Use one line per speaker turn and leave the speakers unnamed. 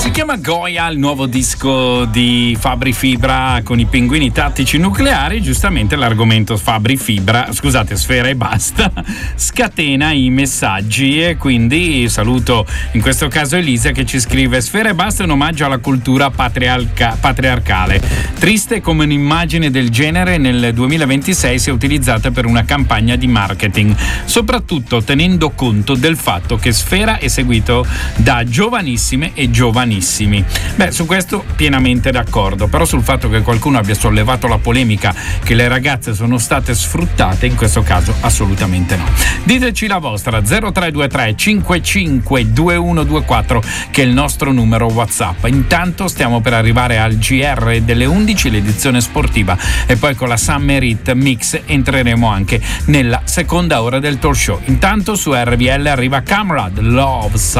Si chiama Goya, il nuovo disco di Fabri Fibra con i pinguini tattici nucleari. Giustamente l'argomento Fabri Fibra, scusate, Sfera e Basta, scatena i messaggi, e quindi saluto in questo caso Elisa che ci scrive: Sfera e Basta è un omaggio alla cultura patriarcale. Triste come un'immagine del genere nel 2026 sia utilizzata per una campagna di marketing, soprattutto tenendo conto del fatto che Sfera è seguito da giovanissime e giovanissimi. Beh, su questo pienamente d'accordo, però sul fatto che qualcuno abbia sollevato la polemica che le ragazze sono state sfruttate, in questo caso assolutamente no. Diteci la vostra, 0323 55 2124, che è il nostro numero WhatsApp. Intanto stiamo per arrivare al GR delle 11, l'edizione sportiva, e poi con la Summer Hit Mix entreremo anche nella seconda ora del talk show. Intanto su RBL arriva Camrad, Love Song.